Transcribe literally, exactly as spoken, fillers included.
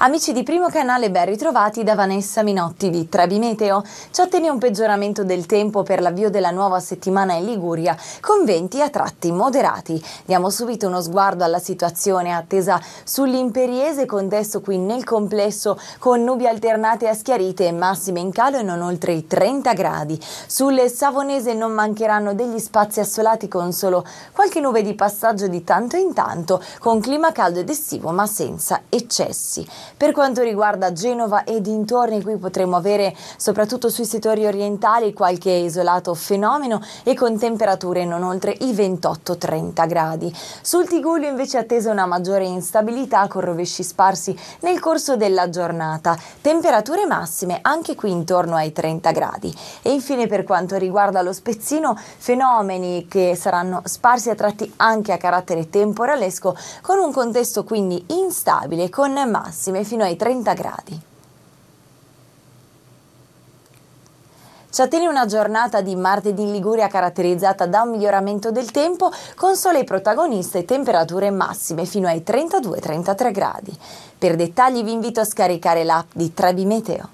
Amici di Primo Canale, ben ritrovati da Vanessa Minotti di Trebi Meteo. Ci attende un peggioramento del tempo per l'avvio della nuova settimana in Liguria, con venti a tratti moderati. Diamo subito uno sguardo alla situazione attesa sull'imperiese, contesto qui nel complesso con nubi alternate a schiarite e massime in calo e non oltre i trenta gradi. Sul Savonese non mancheranno degli spazi assolati con solo qualche nube di passaggio di tanto in tanto, con clima caldo ed estivo ma senza eccessi. Per quanto riguarda Genova e dintorni, qui potremo avere soprattutto sui settori orientali qualche isolato fenomeno e con temperature non oltre i ventotto trenta gradi. Sul Tigullio invece è attesa una maggiore instabilità con rovesci sparsi nel corso della giornata, temperature massime anche qui intorno ai trenta gradi. E infine per quanto riguarda lo Spezzino, fenomeni che saranno sparsi a tratti anche a carattere temporalesco, con un contesto quindi instabile con massime fino ai trenta gradi. Ci attende una giornata di martedì in Liguria caratterizzata da un miglioramento del tempo, con sole protagoniste e temperature massime fino ai trentadue trentatré gradi. Per dettagli vi invito a scaricare l'app di Trebi Meteo.